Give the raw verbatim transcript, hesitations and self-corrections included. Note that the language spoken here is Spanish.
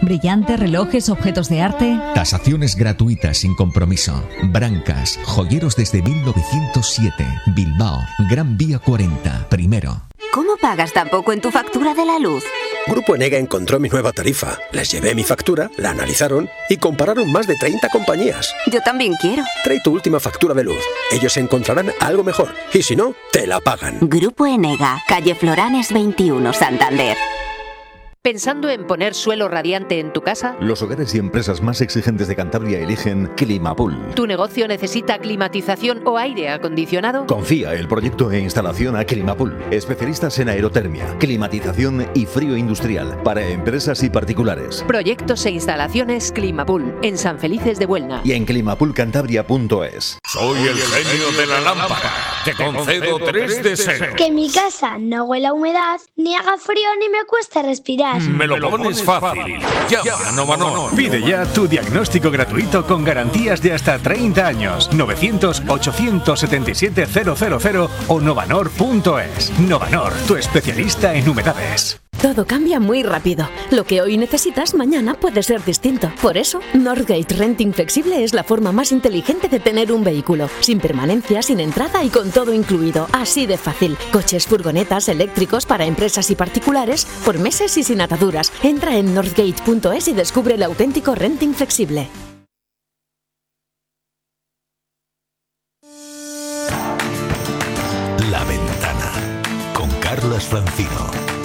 Brillantes, relojes, objetos de arte. Tasaciones gratuitas sin compromiso. Brancas, joyeros desde mil novecientos siete. Bilbao, Gran Vía cuarenta, primero. ¿Cómo pagas tan poco en tu factura de la luz? Grupo Enega encontró mi nueva tarifa. Les llevé mi factura, la analizaron y compararon más de treinta compañías. Yo también quiero. Trae tu última factura de luz. Ellos encontrarán algo mejor. Y si no, te la pagan. Grupo Enega, calle Floranes veintiuno, Santander. ¿Pensando en poner suelo radiante en tu casa? Los hogares y empresas más exigentes de Cantabria eligen Climapool. ¿Tu negocio necesita climatización o aire acondicionado? Confía el proyecto e instalación a Climapool. Especialistas en aerotermia, climatización y frío industrial para empresas y particulares. Proyectos e instalaciones Climapool en San Felices de Buelna. Y en climapoolcantabria punto es. Soy el genio de la lámpara. Te concedo tres deseos. Que mi casa no huela a humedad, ni haga frío ni me cueste respirar. Me lo pones fácil. Llama a Novanor. Pide ya tu diagnóstico gratuito con garantías de hasta treinta años. novecientos, ochocientos setenta y siete, cero cero cero o novanor punto es. Novanor, tu especialista en humedades. Todo cambia muy rápido. Lo que hoy necesitas, mañana puede ser distinto. Por eso, Northgate Renting Flexible es la forma más inteligente de tener un vehículo. Sin permanencia, sin entrada y con todo incluido. Así de fácil. Coches, furgonetas, eléctricos para empresas y particulares, por meses y sin ataduras. Entra en northgate punto es y descubre el auténtico renting flexible. La Ventana, con Carlas Francino.